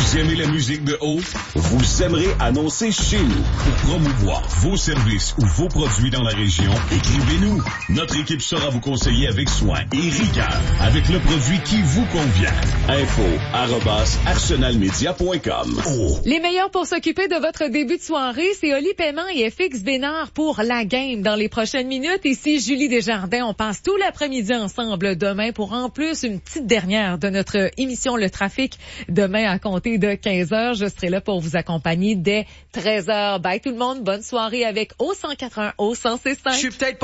Vous aimez la musique de haut? Vous aimerez annoncer chez nous. Pour promouvoir vos services ou vos produits dans la région, écrivez-nous. Notre équipe saura vous conseiller avec soin et rigueur, avec le produit qui vous convient. info@arsenalmedia.com. Oh. Les meilleurs pour s'occuper de votre début de soirée, c'est Oli Paiement et FX Bénard pour la game dans les prochaines minutes. Ici Julie Desjardins, on passe tout l'après-midi ensemble demain pour en plus une petite dernière de notre émission Le Trafic. Demain à compter de 15h, je serai là pour vous accompagner dès 13h. Bye tout le monde, bonne soirée avec O181, O106.5.